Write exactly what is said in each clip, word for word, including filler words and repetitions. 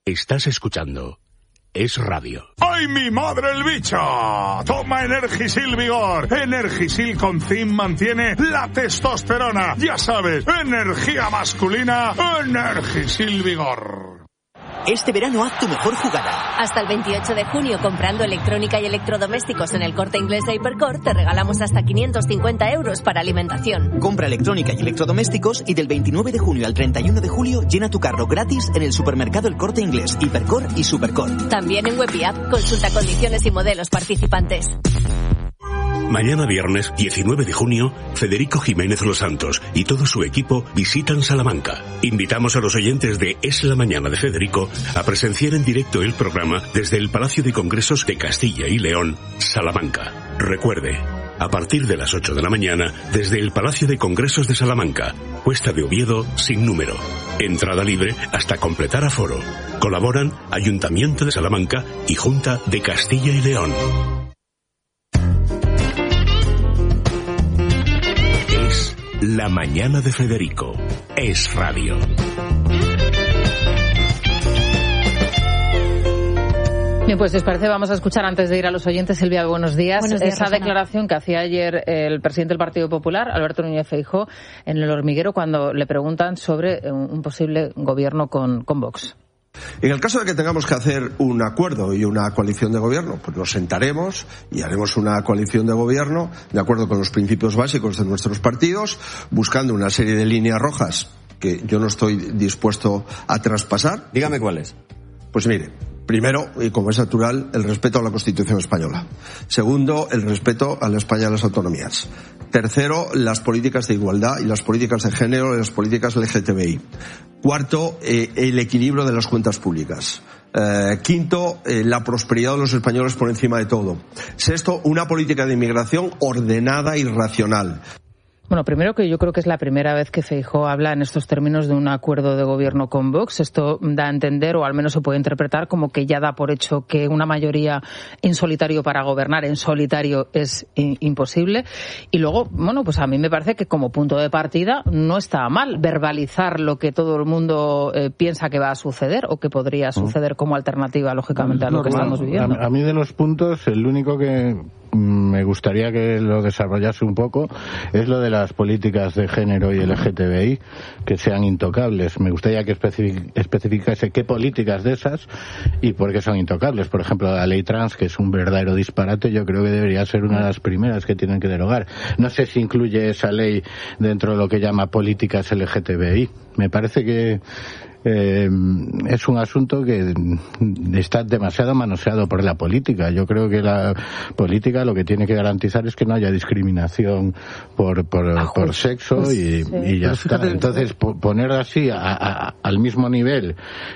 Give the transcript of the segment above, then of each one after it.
Estás escuchando Es Radio. ¡Ay, mi madre el bicho! Toma Energisil Vigor. Energisil con zinc mantiene la testosterona. Ya sabes, energía masculina, Energisil Vigor. Este verano haz tu mejor jugada. Hasta el veintiocho de junio, comprando electrónica y electrodomésticos en el Corte Inglés de Hipercor, te regalamos hasta quinientos cincuenta euros para alimentación. Compra electrónica y electrodomésticos y del veintinueve de junio al treinta y uno de julio llena tu carro gratis en el supermercado El Corte Inglés, Hipercor y Supercor. También en web y app. Consulta condiciones y modelos participantes. Mañana viernes, diecinueve de junio, Federico Jiménez Los Santos y todo su equipo visitan Salamanca. Invitamos a los oyentes de Es la Mañana de Federico a presenciar en directo el programa desde el Palacio de Congresos de Castilla y León, Salamanca. Recuerde, a partir de las ocho de la mañana, desde el Palacio de Congresos de Salamanca, Cuesta de Oviedo, sin número. Entrada libre hasta completar aforo. Colaboran Ayuntamiento de Salamanca y Junta de Castilla y León. La Mañana de Federico. Es Radio. Bien, pues si os parece vamos a escuchar antes de ir a los oyentes, Silvia, buenos días, buenos días esa Rosana. Declaración que hacía ayer el presidente del Partido Popular, Alberto Núñez Feijóo, en El Hormiguero cuando le preguntan sobre un posible gobierno con, con Vox. En el caso de que tengamos que hacer un acuerdo y una coalición de gobierno, pues nos sentaremos y haremos una coalición de gobierno de acuerdo con los principios básicos de nuestros partidos, buscando una serie de líneas rojas que yo no estoy dispuesto a traspasar. Dígame cuáles. Pues mire, primero, y como es natural, el respeto a la Constitución española. Segundo, el respeto a la España de las autonomías. Tercero, las políticas de igualdad y las políticas de género y las políticas L G T B I. Cuarto, eh, el equilibrio de las cuentas públicas. Eh, quinto, eh, la prosperidad de los españoles por encima de todo. Sexto, una política de inmigración ordenada y racional. Bueno, primero que yo creo que es la primera vez que Feijóo habla en estos términos de un acuerdo de gobierno con Vox. Esto da a entender, o al menos se puede interpretar, como que ya da por hecho que una mayoría en solitario para gobernar en solitario es imposible. Y luego, bueno, pues a mí me parece que como punto de partida no está mal verbalizar lo que todo el mundo eh, piensa que va a suceder o que podría suceder como alternativa, lógicamente, a lo que estamos viviendo. A, a mí de los puntos, el único que me gustaría que lo desarrollase un poco es lo de las políticas de género y L G T B I, que sean intocables. Me gustaría que especific- especificase qué políticas de esas y por qué son intocables. Por ejemplo, la ley trans, que es un verdadero disparate, yo creo que debería ser una de las primeras que tienen que derogar. No sé si incluye esa ley dentro de lo que llama políticas L G T B I. Me parece que Eh, es un asunto que está demasiado manoseado por la política. Yo creo que la política lo que tiene que garantizar es que no haya discriminación por por, por sexo pues, y, sí. y ya está. Entonces, poner así a, a, al mismo nivel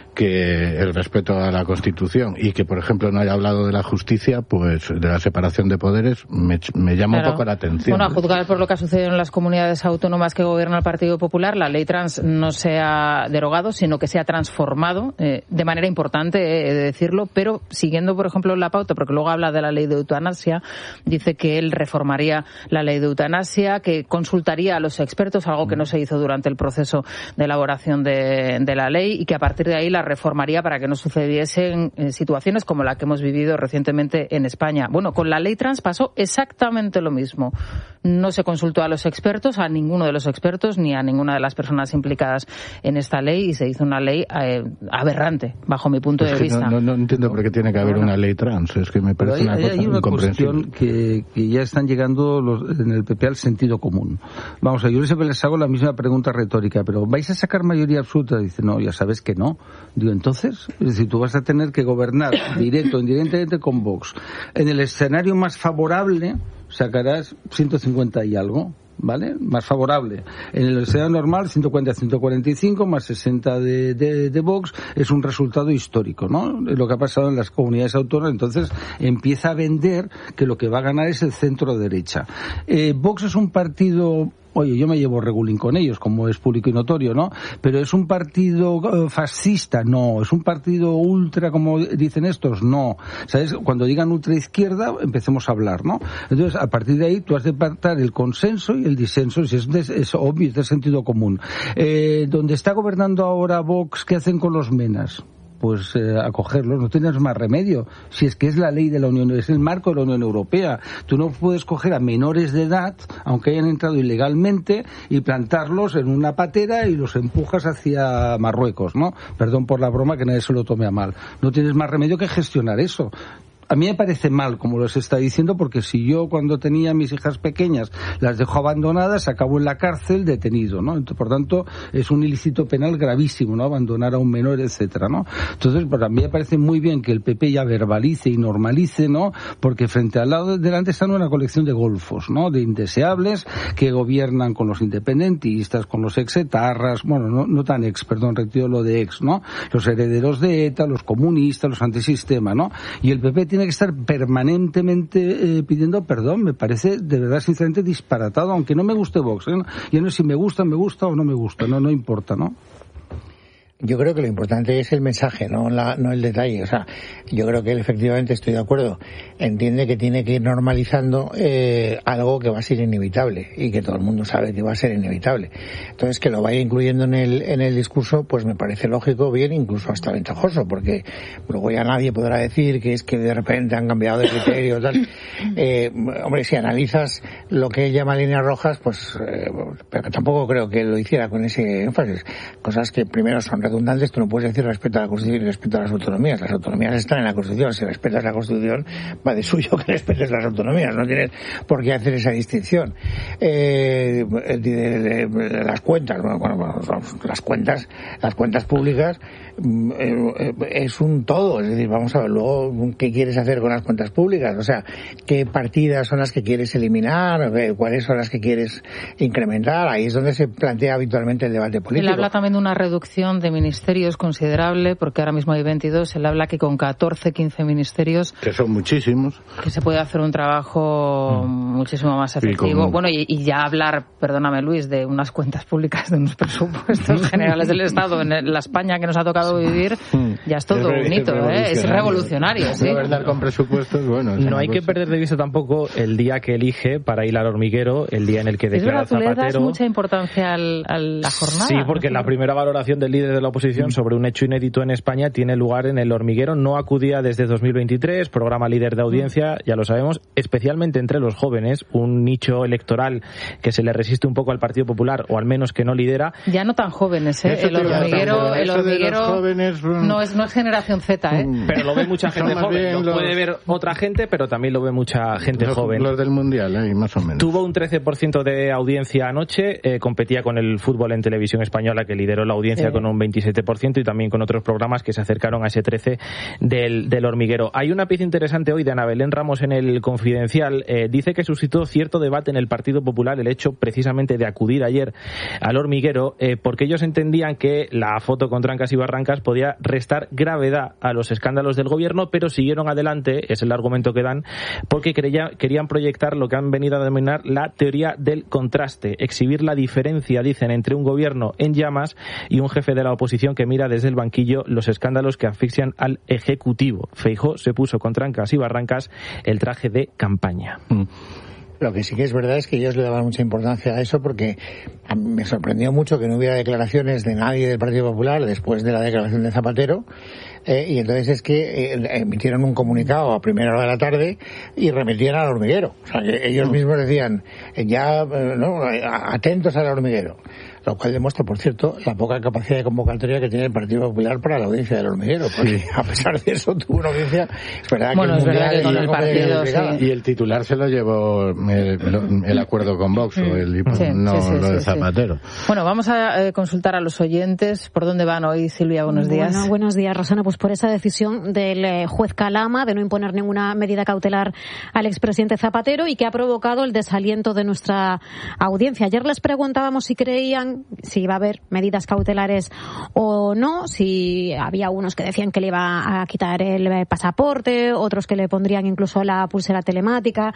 que el respeto a la Constitución y que, por ejemplo, no haya hablado de la justicia, pues de la separación de poderes, me, me llama claro. un poco la atención. Bueno, a juzgar por lo que ha sucedido en las comunidades autónomas que gobierna el Partido Popular, la ley trans no se ha derogado, sino que se ha transformado eh, de manera importante, eh, he de decirlo, pero siguiendo, por ejemplo, la pauta, porque luego habla de la ley de eutanasia, dice que él reformaría la ley de eutanasia, que consultaría a los expertos, algo que no se hizo durante el proceso de elaboración de, de la ley, y que a partir de ahí la reformaría para que no sucediesen eh, situaciones como la que hemos vivido recientemente en España. Bueno, con la ley trans pasó exactamente lo mismo. No se consultó a los expertos, a ninguno de los expertos, ni a ninguna de las personas implicadas en esta ley, y se hizo una ley eh, aberrante, bajo mi punto es de que vista. No, no, no entiendo por qué tiene que haber bueno. una ley trans, es que me parece hay, una cosa hay una incomprensible. cuestión que, que ya están llegando los, en el P P al sentido común. Vamos a ver, yo siempre les hago la misma pregunta retórica, pero ¿vais a sacar mayoría absoluta? Dice, no, ya sabes que no. Digo, entonces, es decir, tú vas a tener que gobernar directo o indirectamente con Vox. En el escenario más favorable sacarás ciento cincuenta y algo, ¿vale? Más favorable. En el escenario normal, ciento cuarenta a ciento cuarenta y cinco, más sesenta de, de, de Vox, es un resultado histórico, ¿no? Lo que ha pasado en las comunidades autónomas, entonces empieza a vender que lo que va a ganar es el centro derecha. Eh, Vox es un partido... Oye, yo me llevo regulín con ellos, como es público y notorio, ¿no? Pero ¿es un partido uh, fascista? No. ¿Es un partido ultra, como dicen estos? No. ¿Sabes? Cuando digan ultraizquierda, empecemos a hablar, ¿no? Entonces, a partir de ahí, tú has de pactar el consenso y el disenso, si es, de, es obvio, es de sentido común. Eh, donde está gobernando ahora Vox, ¿qué hacen con los menas? pues eh, acogerlos, no tienes más remedio. Si es que es la ley de la Unión, es el marco de la Unión Europea. Tú no puedes coger a menores de edad, aunque hayan entrado ilegalmente, y plantarlos en una patera y los empujas hacia Marruecos, ¿no? Perdón por la broma, que nadie se lo tome a mal. No tienes más remedio que gestionar eso. A mí me parece mal, como los está diciendo, porque si yo cuando tenía mis hijas pequeñas las dejo abandonadas, acabo en la cárcel detenido, ¿no? Entonces, por tanto, es un ilícito penal gravísimo, ¿no? Abandonar a un menor, etcétera, ¿no? Entonces, pues a mí me parece muy bien que el P P ya verbalice y normalice, ¿no? Porque frente al lado delante están una colección de golfos, ¿no? De indeseables que gobiernan con los independentistas, con los exetarras, bueno, no, no tan ex, perdón, retiro lo de ex, ¿no? Los herederos de ETA, los comunistas, los antisistema, ¿no? Y el P P tiene que estar permanentemente eh, pidiendo perdón. Me parece de verdad sinceramente disparatado, aunque no me guste Vox, ¿eh? Yo no sé si me gusta, me gusta o no me gusta, no, no importa, ¿no? Yo creo que lo importante es el mensaje, no la, no el detalle. O sea, yo creo que él, efectivamente, estoy de acuerdo, entiende que tiene que ir normalizando eh, algo que va a ser inevitable y que todo el mundo sabe que va a ser inevitable. Entonces, que lo vaya incluyendo en el en el discurso, pues me parece lógico, bien, incluso hasta ventajoso, porque luego ya nadie podrá decir que es que de repente han cambiado de criterio, tal. Eh, hombre, si analizas lo que él llama líneas rojas, pues, eh, pero tampoco creo que él lo hiciera con ese énfasis. Cosas que primero son redundantes, tú no puedes decir respeto a la Constitución y respeto a las autonomías. Las autonomías están en la Constitución. Si respetas la Constitución, va de suyo que respetes las autonomías. No tienes por qué hacer esa distinción. Eh, las cuentas, bueno, bueno, las cuentas, las cuentas públicas eh, es un todo. Es decir, vamos a ver luego qué quieres hacer con las cuentas públicas. O sea, qué partidas son las que quieres eliminar, cuáles son las que quieres incrementar. Ahí es donde se plantea habitualmente el debate político. Él habla también de una reducción de ministerios considerable, porque ahora mismo hay veintidós. Él habla que con catorce, quince ministerios, que son muchísimos, que se puede hacer un trabajo mm. muchísimo más efectivo. Como... Bueno, y, y ya hablar, perdóname Luis, de unas cuentas públicas, de unos presupuestos generales del Estado en la España que nos ha tocado vivir, ya es todo es un hito, ¿eh? Es revolucionario. ¿Sí? Gobernar con presupuestos, bueno. No hay que perder de vista tampoco el día que elige para ir al hormiguero, el día en el que declara Zapatero. Es verdad, tú le das mucha importancia al, a la jornada. Sí, porque la primera valoración del líder de la oposición sobre un hecho inédito en España tiene lugar en el hormiguero. No acudía desde dos mil veintitrés, programa líder de audiencia, ya lo sabemos, especialmente entre los jóvenes, un nicho electoral que se le resiste un poco al Partido Popular, o al menos que no lidera. Ya no tan jóvenes, ¿eh? El hormiguero, el hormiguero jóvenes, no es no es generación Z, ¿eh? Pero lo ve mucha gente joven. Lo los... puede ver otra gente, pero también lo ve mucha gente los, joven. Los del Mundial, ¿eh? Más o menos. Tuvo un trece por ciento de audiencia anoche, eh, competía con el fútbol en televisión española, que lideró la audiencia sí. con un veintisiete por ciento, y también con otros programas que se acercaron a ese trece del, del hormiguero. Hay una pieza interesante hoy de Ana Belén Ramos en el Confidencial. Eh, dice que suscitó cierto debate en el Partido Popular el hecho precisamente de acudir ayer al hormiguero, eh, porque ellos entendían que la foto con trancas y barrancas podía restar gravedad a los escándalos del gobierno, pero siguieron adelante, es el argumento que dan, porque creía, querían proyectar lo que han venido a denominar la teoría del contraste, exhibir la diferencia, dicen, entre un gobierno en llamas y un jefe de la oposición que mira desde el banquillo los escándalos que asfixian al Ejecutivo. Feijóo se puso con trancas y barrancas el traje de campaña. Mm. Lo que sí que es verdad es que ellos le daban mucha importancia a eso, porque a mí me sorprendió mucho que no hubiera declaraciones de nadie del Partido Popular después de la declaración de Zapatero, eh, y entonces es que eh, emitieron un comunicado a primera hora de la tarde y remitían al hormiguero. O sea, que ellos mismos decían, eh, ya, eh, no, atentos al hormiguero. Lo cual demuestra, por cierto, la poca capacidad de convocatoria que tiene el Partido Popular para la audiencia del hormiguero, porque sí. a pesar de eso tuvo una audiencia. Es verdad bueno, que es verdad que con el partido, sí. Y el titular se lo llevó el, el acuerdo con Vox, mm. o el, sí, no sí, sí, lo de sí, Zapatero. Sí. Bueno, vamos a eh, consultar a los oyentes. ¿Por dónde van hoy, Silvia? Buenos días. Bueno, buenos días, Rosana. Pues por esa decisión del eh, juez Calama de no imponer ninguna medida cautelar al expresidente Zapatero, y que ha provocado el desaliento de nuestra audiencia. Ayer les preguntábamos si creían, si iba a haber medidas cautelares o no, si había unos que decían que le iba a quitar el pasaporte, otros que le pondrían incluso la pulsera telemática,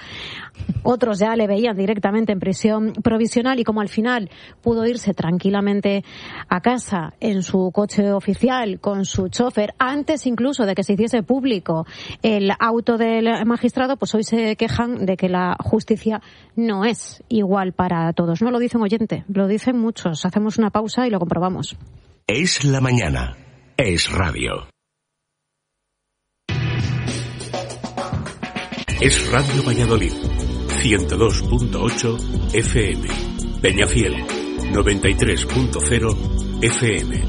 otros ya le veían directamente en prisión provisional, y como al final pudo irse tranquilamente a casa en su coche oficial con su chofer, antes incluso de que se hiciese público el auto del magistrado, pues hoy se quejan de que la justicia no es igual para todos. No lo dice un oyente, lo dicen muchos. Hacemos una pausa y lo comprobamos. Es la mañana. Es radio. Es Radio Valladolid, ciento dos punto ocho F M. Peñafiel, noventa y tres punto cero F M.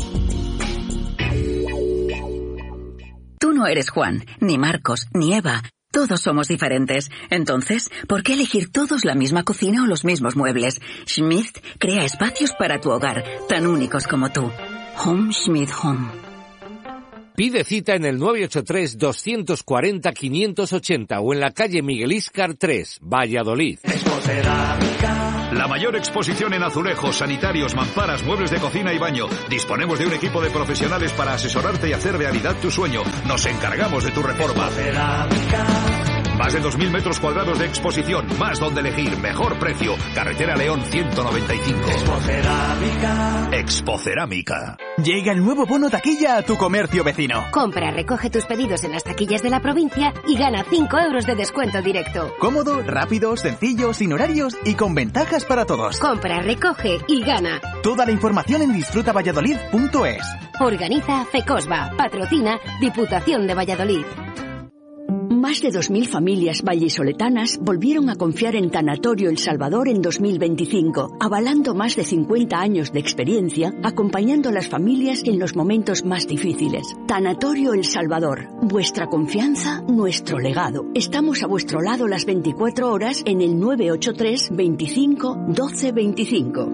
Tú no eres Juan, ni Marcos, ni Eva. Todos somos diferentes. Entonces, ¿por qué elegir todos la misma cocina o los mismos muebles? Schmidt crea espacios para tu hogar, tan únicos como tú. Home Schmidt Home. Pide cita en el nueve ocho tres, dos cuatro cero, cinco ocho cero o en la calle Miguel Íscar tres, Valladolid. La mayor exposición en azulejos, sanitarios, mamparas, muebles de cocina y baño. Disponemos de un equipo de profesionales para asesorarte y hacer realidad tu sueño. Nos encargamos de tu reforma. Más de dos mil metros cuadrados de exposición, más donde elegir, mejor precio. Carretera León ciento noventa y cinco. Expocerámica. Expocerámica. Llega el nuevo bono taquilla a tu comercio vecino. Compra, recoge tus pedidos en las taquillas de la provincia y gana cinco euros de descuento directo. Cómodo, rápido, sencillo, sin horarios y con ventajas para todos. Compra, recoge y gana. Toda la información en disfruta valladolid punto es. Organiza FECOSBA. Patrocina Diputación de Valladolid. Más de dos mil familias vallisoletanas volvieron a confiar en Tanatorio El Salvador en dos mil veinticinco, avalando más de cincuenta años de experiencia, acompañando a las familias en los momentos más difíciles. Tanatorio El Salvador, vuestra confianza, nuestro legado. Estamos a vuestro lado las veinticuatro horas en el nueve ocho tres, veinticinco, doce veinticinco.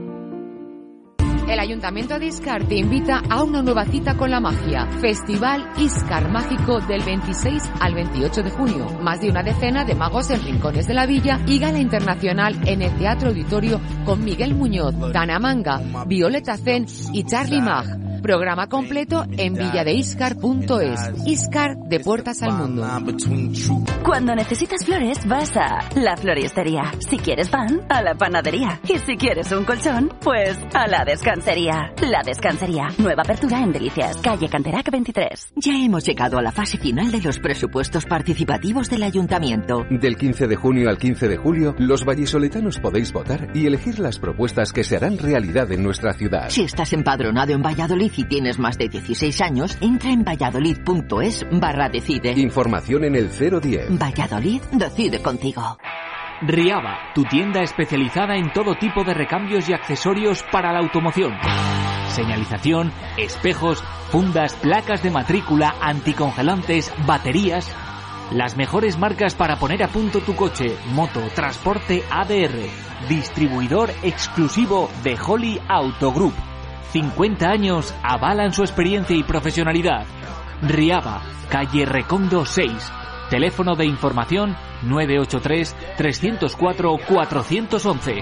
El Ayuntamiento de Íscar te invita a una nueva cita con la magia. Festival Íscar Mágico del veintiséis al veintiocho de junio. Más de una decena de magos en rincones de la villa y gala internacional en el Teatro Auditorio con Miguel Muñoz, Dana Manga, Violeta Zen y Charlie Mag. Programa completo en villadeíscar punto es. Íscar, de puertas al mundo. Cuando necesitas flores, vas a la floristería. Si quieres pan, a la panadería. Y si quieres un colchón, pues a la descansería. La Descansería. Nueva apertura en Delicias, calle Canterac veintitrés. Ya hemos llegado a la fase final de los presupuestos participativos del Ayuntamiento. Del quince de junio al quince de julio, los vallisoletanos podéis votar y elegir las propuestas que se harán realidad en nuestra ciudad. Si estás empadronado en Valladolid y tienes más de dieciséis años, entra en valladolid punto es barra decide. Información en el cero diez. Valladolid decide contigo. Riaba, tu tienda especializada en todo tipo de recambios y accesorios para la automoción. Señalización, espejos, fundas, placas de matrícula, anticongelantes, baterías. Las mejores marcas para poner a punto tu coche, moto, transporte A D R. Distribuidor exclusivo de Holly Auto Group. cincuenta años avalan su experiencia y profesionalidad. Riaba, calle Recondo seis. Teléfono de información nueve ocho tres, tres cero cuatro, cuatro uno uno.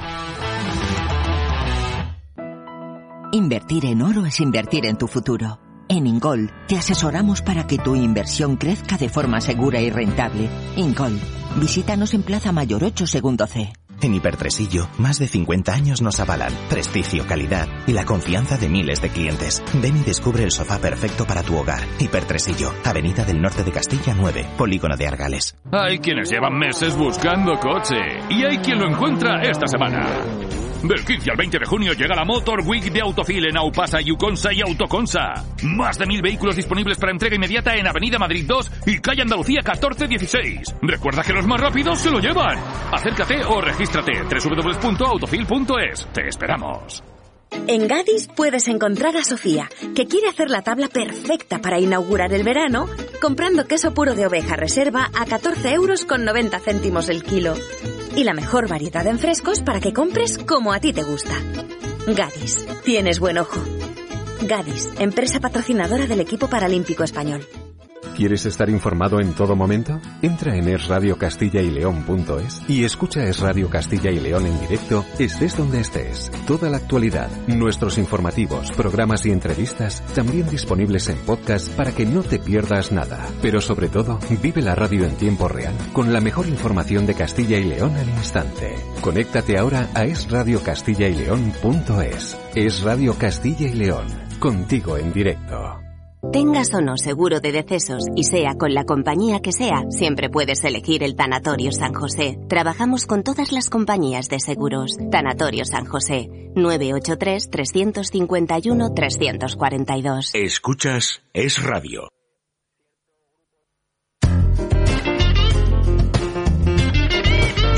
Invertir en oro es invertir en tu futuro. En Ingol te asesoramos para que tu inversión crezca de forma segura y rentable. Ingol, visítanos en Plaza Mayor ocho, segundo C. En Hipertresillo, más de cincuenta años nos avalan. Prestigio, calidad y la confianza de miles de clientes. Ven y descubre el sofá perfecto para tu hogar. Hipertresillo, Avenida del Norte de Castilla nueve, Polígono de Argales. Hay quienes llevan meses buscando coche y hay quien lo encuentra esta semana. Del quince al veinte de junio llega la Motor Week de Autofil en Aupasa, Yuconsa y Autoconsa. Más de mil vehículos disponibles para entrega inmediata en Avenida Madrid dos y calle Andalucía catorce dieciséis. Recuerda que los más rápidos se lo llevan. Acércate o regístrate. doble u doble u doble u punto autofil punto es. Te esperamos. En Gadis puedes encontrar a Sofía, que quiere hacer la tabla perfecta para inaugurar el verano, comprando queso puro de oveja reserva a catorce euros con noventa céntimos el kilo. Y la mejor variedad en frescos para que compres como a ti te gusta. Gadis, tienes buen ojo. Gadis, empresa patrocinadora del equipo paralímpico español. ¿Quieres estar informado en todo momento? Entra en es radio castilla y león punto es y escucha Es Radio Castilla y León en directo, estés donde estés. Toda la actualidad, nuestros informativos, programas y entrevistas, también disponibles en podcast para que no te pierdas nada. Pero sobre todo, vive la radio en tiempo real, con la mejor información de Castilla y León al instante. Conéctate ahora a es radio castilla y león punto es. Es Radio Castilla y León, contigo en directo. Tengas o no seguro de decesos y sea con la compañía que sea, siempre puedes elegir el Tanatorio San José. Trabajamos con todas las compañías de seguros. Tanatorio San José, nueve ocho tres, tres cinco uno, tres cuatro dos. Escuchas Es Radio.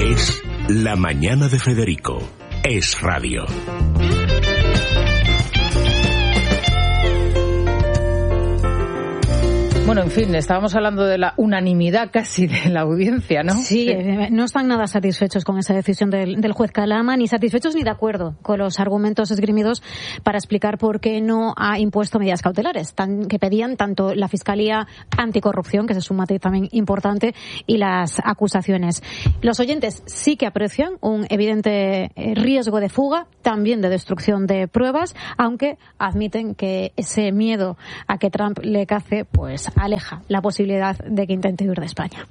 Es La Mañana de Federico. Es radio. Bueno, en fin, estábamos hablando de la unanimidad casi de la audiencia, ¿no? Sí, eh, no están nada satisfechos con esa decisión del, del juez Calama, ni satisfechos ni de acuerdo con los argumentos esgrimidos para explicar por qué no ha impuesto medidas cautelares tan, que pedían tanto la Fiscalía Anticorrupción, que es un matiz también importante, y las acusaciones. Los oyentes sí que aprecian un evidente riesgo de fuga, también de destrucción de pruebas, aunque admiten que ese miedo a que Trump le cace, pues aleja la posibilidad de que intente huir de España.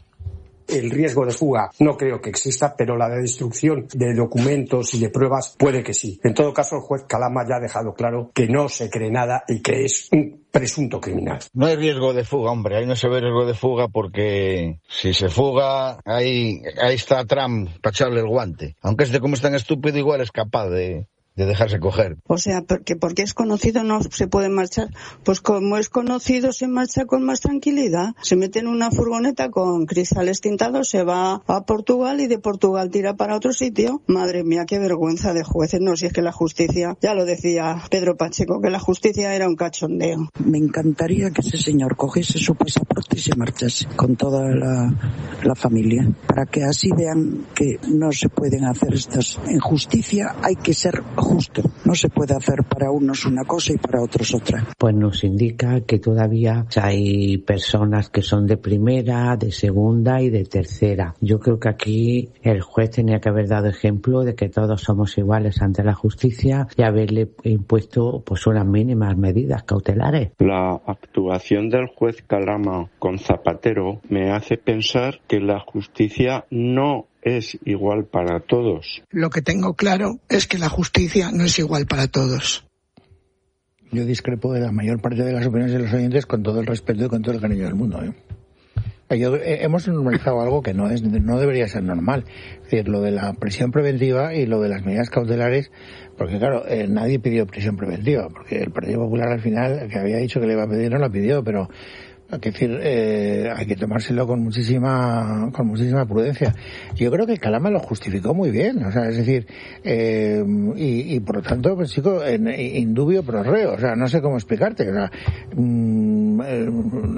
El riesgo de fuga no creo que exista, pero la de destrucción de documentos y de pruebas puede que sí. En todo caso, el juez Calama ya ha dejado claro que no se cree nada y que es un presunto criminal. No hay riesgo de fuga, hombre. Ahí no se ve riesgo de fuga porque si se fuga, ahí, ahí está Trump para echarle el guante. Aunque este como es tan estúpido, igual es capaz de... de dejarse coger. O sea, porque porque es conocido no se puede marchar. Pues como es conocido se marcha con más tranquilidad. Se mete en una furgoneta con cristales tintados, se va a Portugal y de Portugal tira para otro sitio. Madre mía, qué vergüenza de jueces. No, si es que la justicia, ya lo decía Pedro Pacheco, que la justicia era un cachondeo. Me encantaría que ese señor cogiese su pasaporte y se marchase con toda la, la familia, para que así vean que no se pueden hacer estas. En justicia hay que ser justo. No se puede hacer para unos una cosa y para otros otra. Pues nos indica que todavía hay personas que son de primera, de segunda y de tercera. Yo creo que aquí el juez tenía que haber dado ejemplo de que todos somos iguales ante la justicia y haberle impuesto pues unas mínimas medidas cautelares. La actuación del juez Calama con Zapatero me hace pensar que la justicia no es igual para todos. Lo que tengo claro es que la justicia no es igual para todos. Yo discrepo de la mayor parte de las opiniones de los oyentes con todo el respeto y con todo el cariño del mundo, ¿eh? Yo, eh, hemos normalizado algo que no es, no debería ser normal. Es decir, lo de la prisión preventiva y lo de las medidas cautelares, porque claro, eh, nadie pidió prisión preventiva, porque el Partido Popular al final, que había dicho que le iba a pedir, no la pidió, pero hay que decir, eh, hay que tomárselo con muchísima, con muchísima prudencia. Yo creo que el Calama lo justificó muy bien, o sea, es decir, eh, y, y por lo tanto, pues chico, en, indubio pro reo, o sea, no sé cómo explicarte, o sea, mmm, eh,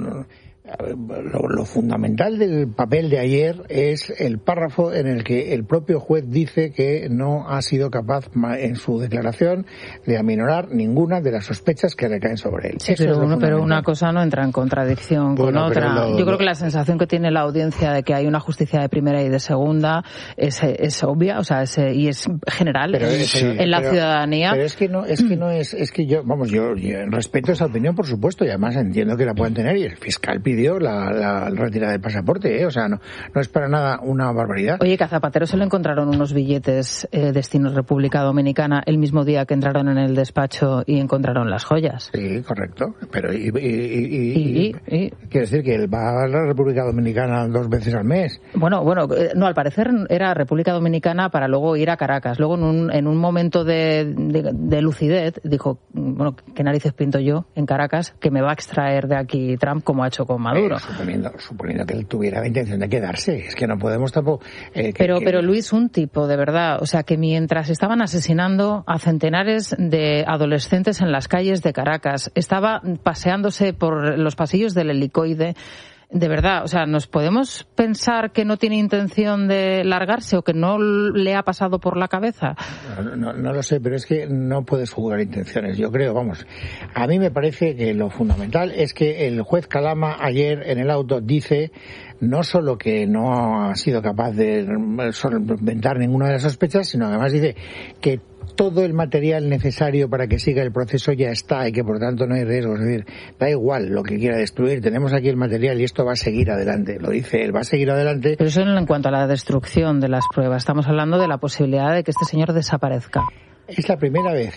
Lo, lo fundamental del papel de ayer es el párrafo en el que el propio juez dice que no ha sido capaz en su declaración de aminorar ninguna de las sospechas que recaen sobre él. Sí, pero, uno, pero una cosa no entra en contradicción bueno, con otra. Lo, Yo creo que la sensación que tiene la audiencia de que hay una justicia de primera y de segunda es, es obvia, o sea, es, y es general en, es, sí, en la pero, ciudadanía. Pero es que no, es que no es, es que yo, vamos, yo, yo respeto esa opinión, por supuesto, y además entiendo que la puedan tener, y el fiscal pidió la, la retirada del pasaporte, ¿eh? O sea, no, no es para nada una barbaridad. Oye, que a Zapatero se le encontraron unos billetes eh, destino República Dominicana el mismo día que entraron en el despacho y encontraron las joyas. Sí, correcto. Pero y, y, y, y, y, y quiere decir que él va a la República Dominicana dos veces al mes. Bueno, bueno, no, al parecer era República Dominicana para luego ir a Caracas. Luego en un, en un momento de, de, de lucidez dijo, bueno, ¿qué narices pinto yo en Caracas que me va a extraer de aquí Trump como ha hecho con Maduro? Eh, suponiendo, suponiendo que él tuviera la intención de quedarse, es que no podemos tampoco... Eh, que, pero, que... pero Luis, un tipo, de verdad, o sea, que mientras estaban asesinando a centenares de adolescentes en las calles de Caracas, estaba paseándose por los pasillos del helicoide. De verdad, o sea, ¿nos podemos pensar que no tiene intención de largarse o que no le ha pasado por la cabeza? No, no, no lo sé, pero es que no puedes juzgar intenciones. Yo creo, vamos, a mí me parece que lo fundamental es que el juez Calama ayer en el auto dice no solo que no ha sido capaz de solventar ninguna de las sospechas, sino además dice que todo el material necesario para que siga el proceso ya está y que por tanto no hay riesgo. Es decir, da igual lo que quiera destruir, tenemos aquí el material y esto va a seguir adelante. Lo dice él, va a seguir adelante. Pero eso en cuanto a la destrucción de las pruebas. Estamos hablando de la posibilidad de que este señor desaparezca. Es la primera vez,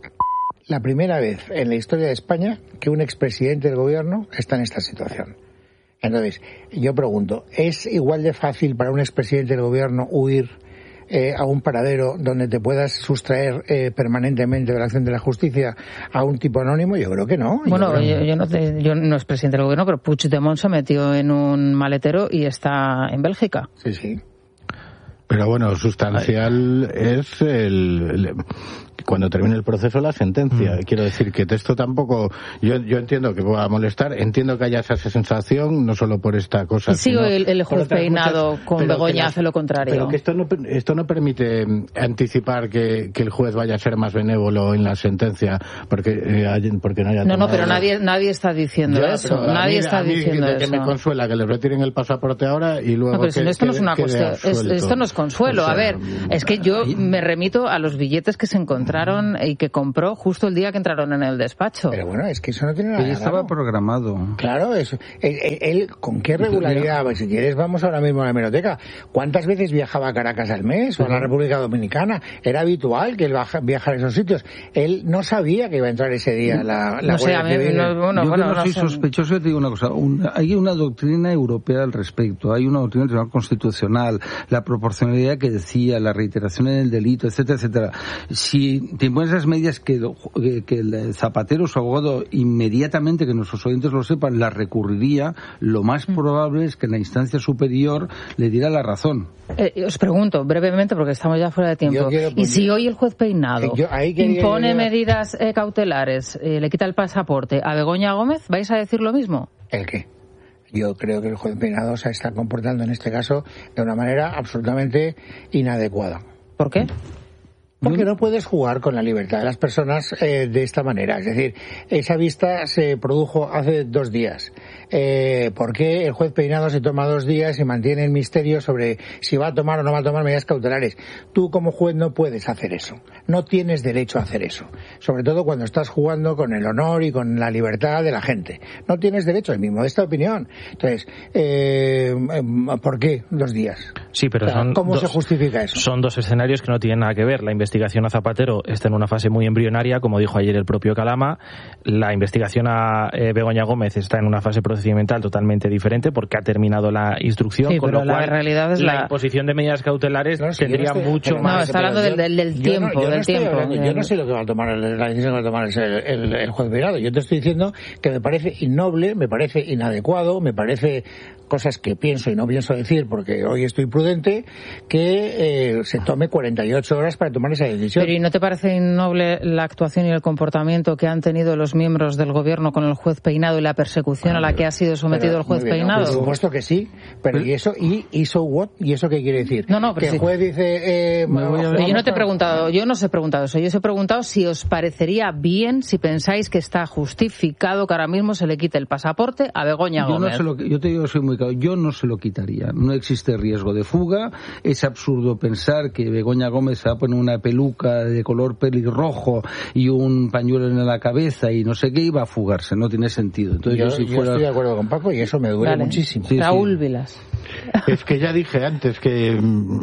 la primera vez en la historia de España que un expresidente del gobierno está en esta situación. Entonces, yo pregunto, ¿es igual de fácil para un expresidente del gobierno huir Eh, a un paradero donde te puedas sustraer eh, permanentemente de la acción de la justicia a un tipo anónimo? Yo creo que no. Bueno, yo, yo, yo, no, te, yo no es presidente del gobierno, pero Puigdemont se metió en un maletero y está en Bélgica. Sí, sí. Pero bueno, sustancial Ay. es el, el cuando termine el proceso la sentencia. Mm. Quiero decir que esto tampoco, yo yo entiendo que pueda molestar, entiendo que haya esa sensación, no solo por esta cosa. Y sigo el, el juez Peinado muchas, con Begoña hace lo contrario. Pero que esto no esto no permite anticipar que, que el juez vaya a ser más benévolo en la sentencia porque eh, hay, porque no haya No, no, pero nadie nadie está diciendo ya, eso. Nadie mí, está a mí diciendo que eso. Me consuela que le retiren el pasaporte ahora y luego no, pero que, si esto que, no es una cuestión, es, esto no es consuelo. O sea, a ver, es que yo me remito a los billetes que se encontraron y que compró justo el día que entraron en el despacho. Pero bueno, es que eso no tiene nada. Pero estaba programado. Claro, eso. Él, él, él, ¿con qué regularidad? Pues si quieres, vamos ahora mismo a la hemeroteca. ¿Cuántas veces viajaba a Caracas al mes o a la República Dominicana? Era habitual que él viajara a esos sitios. Él no sabía que iba a entrar ese día la, la no sé, a mí, no, bueno, yo bueno, que no, no soy sé. sospechoso, te digo una cosa. Un, hay una doctrina europea al respecto. Hay una doctrina del Tribunal Constitucional, la proporcionalidad que decía, la reiteración en el delito, etcétera, etcétera. Si te impones esas medidas que, que, que el Zapatero, su abogado, inmediatamente, que nuestros oyentes lo sepan, la recurriría, lo más probable es que en la instancia superior le diera la razón. Eh, os pregunto brevemente, porque estamos ya fuera de tiempo. Y si hoy el juez Peinado yo, impone medidas eh, cautelares, eh, le quita el pasaporte a Begoña Gómez, ¿vais a decir lo mismo? ¿El qué? Yo creo que el juez Peinado se está comportando en este caso de una manera absolutamente inadecuada. ¿Por qué? Porque no puedes jugar con la libertad de las personas eh, de esta manera. Es decir, esa vista se produjo hace dos días. Eh, ¿Por qué el juez Peinado se toma dos días y mantiene el misterio sobre si va a tomar o no va a tomar medidas cautelares? Tú como juez no puedes hacer eso. No tienes derecho a hacer eso. Sobre todo cuando estás jugando con el honor y con la libertad de la gente. No tienes derecho, en mi modesta opinión. Entonces, eh, ¿por qué dos días? Sí, pero o sea, son ¿cómo dos, se justifica eso? Son dos escenarios que no tienen nada que ver. La investigación a Zapatero está en una fase muy embrionaria, como dijo ayer el propio Calama. La investigación a eh, Begoña Gómez está en una fase procedimental totalmente diferente porque ha terminado la instrucción, sí, con pero lo cual la realidad es la, la imposición de medidas cautelares no, si tendría no estoy, No, mucho más. está hablando del, del, del tiempo. Yo no, yo del no tiempo hablando, yo no sé lo que va a tomar, la decisión que va a tomar el, el, el juez Peinado. Yo te estoy diciendo que me parece innoble, me parece inadecuado, me parece cosas que pienso y no pienso decir porque hoy estoy prudente, que eh, se tome cuarenta y ocho horas para tomar esa decisión. Pero ¿y no te parece innoble la actuación y el comportamiento que han tenido los miembros del gobierno con el juez Peinado y la persecución bueno, a la que ha sido sometido pero, el juez bien, Peinado? No, por supuesto que sí, pero ¿y eso y, y so what? ¿Y eso qué quiere decir? No, no, pero que sí. el juez dice... Eh, pero yo no te he preguntado, yo no os he preguntado eso, yo os he preguntado si os parecería bien, si pensáis que está justificado que ahora mismo se le quite el pasaporte a Begoña yo Gómez. No se lo, yo te digo, soy muy claro, yo no se lo quitaría. No existe riesgo de fuga. Es absurdo pensar que Begoña Gómez se va a poner una peluca de color pelirrojo y un pañuelo en la cabeza y no sé qué y va a fugarse. No tiene sentido. Entonces, yo, yo, si yo fuera... estoy de acuerdo con Paco y eso me duele vale. muchísimo. Sí, Raúl sí. Vilas. Es que ya dije antes que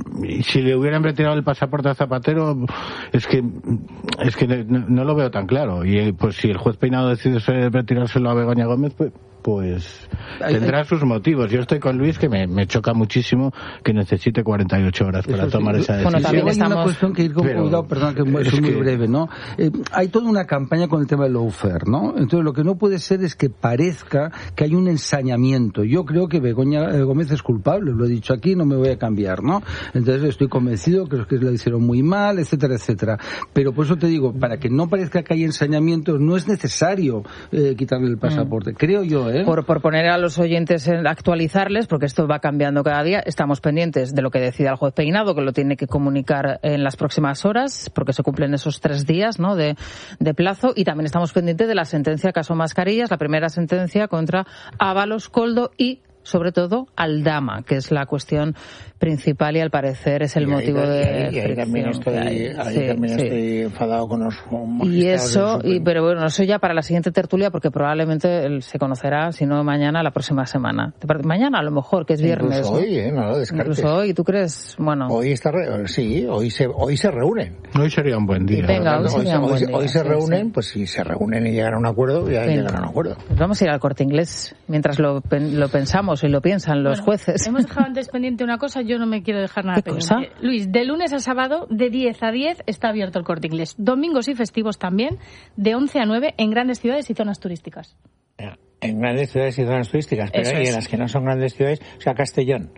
si le hubieran retirado el pasaporte a Zapatero, es que es que no, no lo veo tan claro. Y pues si el juez Peinado decide retirárselo a Begoña Gómez, pues pues tendrá sus motivos. Yo estoy con Luis, que me, me choca muchísimo que necesite cuarenta y ocho horas para Eso tomar sí. esa decisión. Bueno, también hay estamos... una cuestión que ir con Pero, cuidado, perdón, que es, es muy que... breve, ¿no? Eh, hay toda una campaña con el tema del lawfare, ¿no? Entonces lo que no puede ser es que parezca que hay un ensañamiento. Yo creo que Begoña Gómez es culpable, lo he dicho aquí, no me voy a cambiar, ¿no? Entonces estoy convencido, creo que lo hicieron muy mal, etcétera, etcétera. Pero por eso te digo, para que no parezca que hay ensañamiento, no es necesario eh, quitarle el pasaporte, mm. creo yo, ¿eh? Por, por poner a los oyentes, en, actualizarles, porque esto va cambiando cada día, estamos pendientes de lo que decida el juez Peinado, que lo tiene que comunicar en las próximas horas, porque se cumplen esos tres días, ¿no?, de, de plazo, y también estamos pendientes de la sentencia caso Mascarillas, la primera sentencia contra Ábalos, Koldo y, sobre todo, Aldama, que es la cuestión principal y al parecer es el y ahí, motivo de y ahí también estoy, ahí sí, sí. también estoy enfadado con los y eso y pero bueno, eso ya para la siguiente tertulia, porque probablemente se conocerá, si no mañana, la próxima semana. Mañana a lo mejor, que es viernes. Incluso hoy, ¿eh? No lo descartes. Incluso hoy, ¿tú crees? Bueno. Hoy está re... sí, hoy se hoy se reúnen. Hoy sería un buen día. Venga, hoy, sería un hoy, buen día, hoy se sí, reúnen, sí. pues si se reúnen y llegan a un acuerdo, ya Venga. llegan a un acuerdo. Pues vamos a ir al Corte Inglés mientras lo, lo pensamos y lo piensan los bueno, jueces. Hemos dejado antes pendiente una cosa, yo no me quiero dejar nada ¿Qué pendiente. cosa? Luis, de lunes a sábado, de diez a diez, está abierto el Corte Inglés. Domingos y festivos también, de once a nueve, en grandes ciudades y zonas turísticas. En grandes ciudades y zonas turísticas, pero y en las que no son grandes ciudades, o sea, Castellón.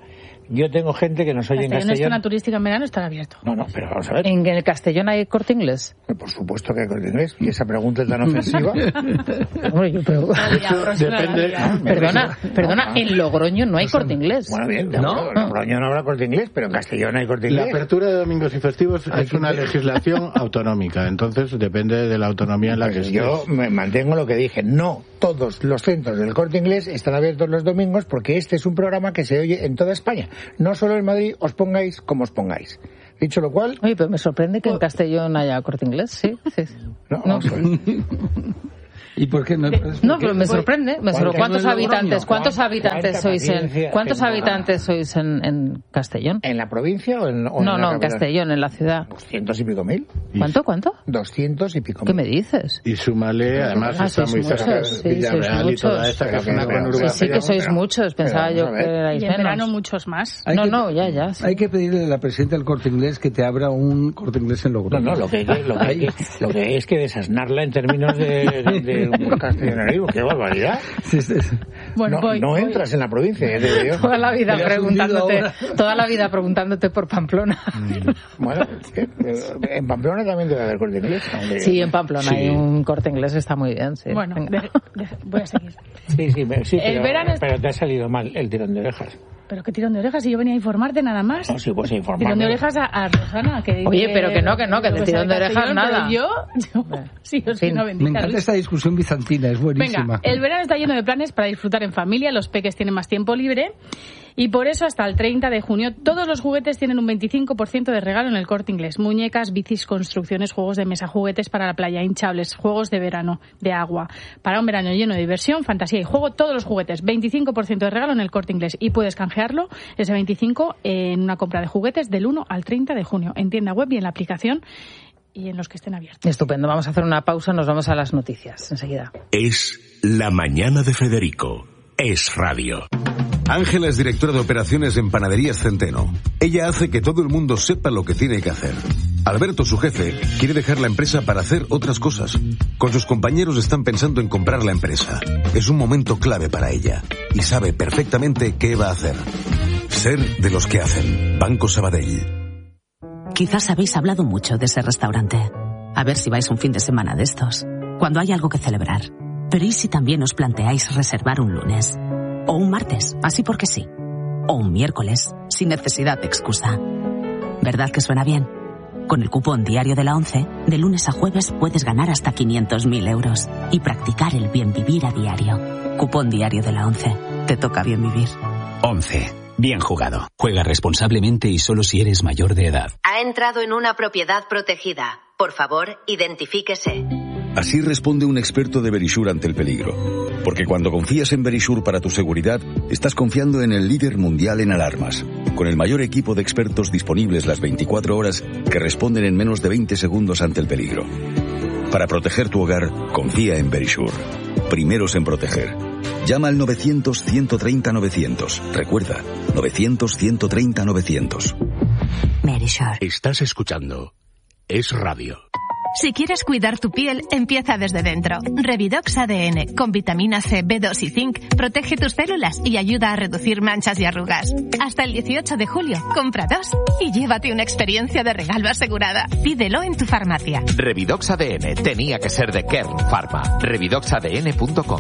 Yo tengo gente que nos oye en Castellón es Castellón. zona turística en verano, estará abierto. No, no, pero vamos a ver. ¿En el Castellón hay Corte Inglés? Por supuesto que hay Corte Inglés. Y esa pregunta es tan ofensiva. Hombre, yo pregunto. Depende. Perdona, perdona, en Logroño no hay Corte Inglés. Bueno, bien, ¿no? En Logroño no habrá Corte Inglés, pero en Castellón hay Corte Inglés. La apertura de domingos y festivos es una legislación autonómica, entonces depende de la autonomía en la que Pues estés. yo me mantengo lo que dije. No todos los centros del Corte Inglés están abiertos los domingos porque este es un programa que se oye en toda España. No solo en Madrid, os pongáis como os pongáis. Dicho lo cual... Oye, pero me sorprende que en Castellón haya Corte Inglés, sí. sí, sí. No, no. ¿Y por qué no? No, pero me sorprende. Me sorprende. ¿Cuántos habitantes, cuántos habitantes sois en, cuántos tengo? habitantes sois en, en Castellón? ¿En la provincia o en, o no, en no, la en capital? Castellón, en la ciudad. Doscientos y pico mil. ¿Cuánto, cuánto? Doscientos y pico mil. ¿Qué me dices? Y súmale, además, Ah, está sois muy cerca muchos, de sí, Villarreal sois y toda muchos. esta, que es Pero, una pero, conurbación. Sí, sí que sois pero- muchos. Pensaba pero yo vamos a que ver. erais Y en verano menos. muchos más. Hay No, que- no, ya, ya. sí. Hay que pedirle a la presidenta del Corte Inglés que te abra un Corte Inglés en No, Logroño. no, lo que, lo que, hay que, lo que es que desasnarla en términos de, de, de castellanonismo. ¡Qué barbaridad! Sí, sí, sí. Bueno, no, voy, no voy. entras en la provincia, ya te digo yo. Toda la vida Me has preguntándote, hundido toda la vida preguntándote por Pamplona. Bueno, eh, en Pamplona también debe haber Corte Inglés. aunque- Sí, en Pamplona Sí. hay un Corte Inglés, está muy bien, sí. Bueno, Venga. de- de- voy a seguir. Sí, sí, me- sí, El pero, verano es- pero te ha salido mal el tirón de orejas. Pero qué tirón de orejas, si yo venía a informarte nada más. No, sí, pues a informarme. Tirón de orejas a, a Rosana, que dice Oye, pero que no, que no, que de pues, tirón de al orejas Castellón, nada. Pero yo, yo sí, os soy fin. una Me bendita. encanta esta discusión bizantina, es buenísima. Venga, el verano está lleno de planes para disfrutar en familia, los peques tienen más tiempo libre y por eso hasta el treinta de junio todos los juguetes tienen un veinticinco por ciento de regalo en el Corte Inglés. Muñecas, bicis, construcciones, juegos de mesa, juguetes para la playa, hinchables, juegos de verano, de agua. Para un verano lleno de diversión, fantasía y juego, todos los juguetes, veinticinco por ciento de regalo en el Corte Inglés y puedes canjearlo, ese veinticinco, en una compra de juguetes del uno al treinta de junio en tienda web y en la aplicación y en los que estén abiertos. Estupendo, vamos a hacer una pausa, nos vamos a las noticias enseguida. Es La Mañana de Federico. Es radio. Ángela es directora de operaciones en Panaderías Centeno. Ella hace que todo el mundo sepa lo que tiene que hacer. Alberto, su jefe, quiere dejar la empresa para hacer otras cosas. Con sus compañeros están pensando en comprar la empresa. Es un momento clave para ella y sabe perfectamente qué va a hacer. Ser de los que hacen. Banco Sabadell. Quizás habéis hablado mucho de ese restaurante. A ver si vais un fin de semana de estos, cuando hay algo que celebrar. Pero ¿y si también os planteáis reservar un lunes? O un martes, así porque sí. O un miércoles, sin necesidad de excusa. ¿Verdad que suena bien? Con el cupón diario de la ONCE, de lunes a jueves puedes ganar hasta quinientos mil euros y practicar el bien vivir a diario. Cupón diario de la ONCE. Te toca bien vivir. once. Bien jugado. Juega responsablemente y solo si eres mayor de edad. Ha entrado en una propiedad protegida. Por favor, identifíquese. Así responde un experto de Verisure ante el peligro. Porque cuando confías en Verisure para tu seguridad, estás confiando en el líder mundial en alarmas, con el mayor equipo de expertos disponibles las veinticuatro horas que responden en menos de veinte segundos ante el peligro. Para proteger tu hogar, confía en Verisure. Primeros en proteger. Llama al novecientos, ciento treinta, novecientos. Recuerda, novecientos, ciento treinta, novecientos. Verisure. Estás escuchando Es Radio. Si quieres cuidar tu piel, empieza desde dentro. Revidox A D N, con vitamina C, B dos y zinc, protege tus células y ayuda a reducir manchas y arrugas. Hasta el dieciocho de julio, compra dos y llévate una experiencia de regalo asegurada. Pídelo en tu farmacia. Revidox A D N tenía que ser de Kern Pharma. revidox a d n punto com.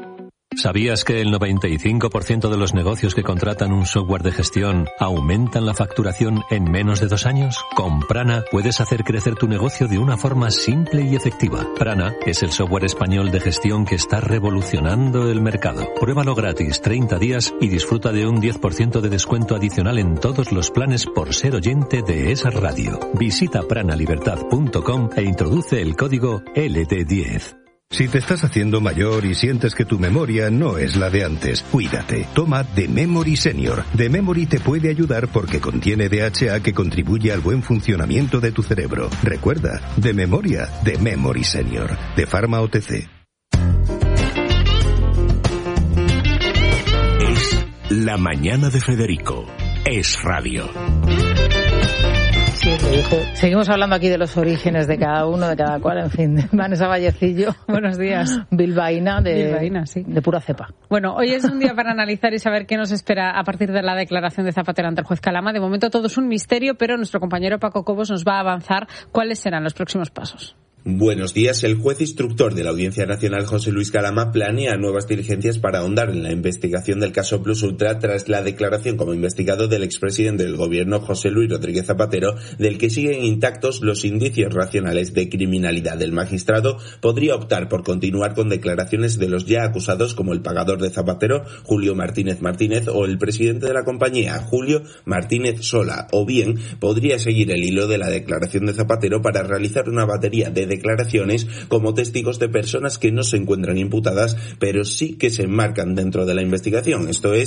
¿Sabías que el noventa y cinco por ciento de los negocios que contratan un software de gestión aumentan la facturación en menos de dos años? Con Prana puedes hacer crecer tu negocio de una forma simple y efectiva. Prana es el software español de gestión que está revolucionando el mercado. Pruébalo gratis treinta días y disfruta de un diez por ciento de descuento adicional en todos los planes por ser oyente de esa radio. Visita prana libertad punto com e introduce el código L D diez. Si te estás haciendo mayor y sientes que tu memoria no es la de antes, cuídate. Toma The Memory Senior. The Memory te puede ayudar porque contiene D H A que contribuye al buen funcionamiento de tu cerebro. Recuerda, de memoria, The Memory Senior. De Pharma O T C. Es La Mañana de Federico. Es Radio. Si le dijo. Seguimos hablando aquí de los orígenes de cada uno, de cada cual, en fin. Vanessa Vallecillo. Buenos días. Bilbaína de, Bilbaína, sí. de pura cepa. Bueno, hoy es un día para analizar y saber qué nos espera a partir de la declaración de Zapatero ante el juez Calama. De momento todo es un misterio, pero nuestro compañero Paco Cobos nos va a avanzar cuáles serán los próximos pasos. Buenos días. El juez instructor de la Audiencia Nacional, José Luis Calama, planea nuevas diligencias para ahondar en la investigación del caso Plus Ultra tras la declaración como investigado del expresidente del gobierno, José Luis Rodríguez Zapatero, del que siguen intactos los indicios racionales de criminalidad. El magistrado podría optar por continuar con declaraciones de los ya acusados como el pagador de Zapatero, Julio Martínez Martínez, o el presidente de la compañía, Julio Martínez Sola, o bien podría seguir el hilo de la declaración de Zapatero para realizar una batería de declaraciones como testigos de personas que no se encuentran imputadas, pero sí que se enmarcan dentro de la investigación. Esto es